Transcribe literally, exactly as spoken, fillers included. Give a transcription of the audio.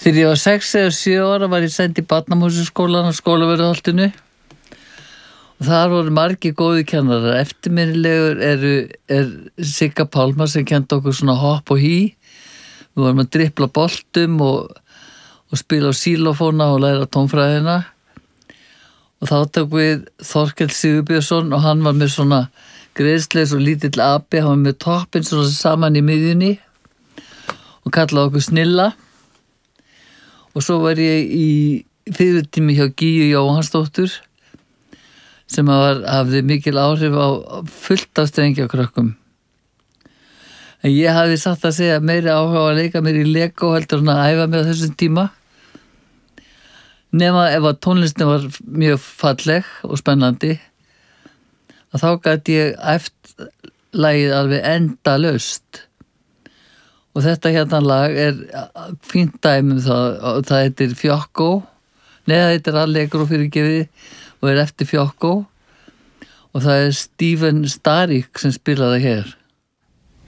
Þegar ég var sex eða sjö ára var ég send í Barnamúsíkskólann á Skólavörðuholtinu og þar voru margir góði kennarar. Eftirminnilegur eru, er Sigga Pálma sem kendi okkur svona hopp og hí. Við vorum að dripla boltum og, og spila á xýlófóna og læra tónfræðina. Og þá tók við Þorkell Sigurbjörnsson og hann var með svona greiðsleis og lítill api, hann var með toppinn svona saman í miðjunni og kallaði okkur Snilla. Og svo var ég í fyrirtími hjá Gíu Jóhannsdóttur sem var, hafði mikil áhrif á fullt af strengjakrökkum. En ég hafði satt að segja meiri áhuga að leika mér í Lego heldur en að æfa mig á þessum tíma. Nema ef að tónlistin var mjög falleg og spennandi, að þá gat ég æft lagið alveg endalaust. Og þetta hérna lag er fínt dæmi um það, og það heitir Fjokkó, nei það heitir Allegro fyrirgefið og er eftir Fjokkó og það er Stephen Starik sem spilaði hér.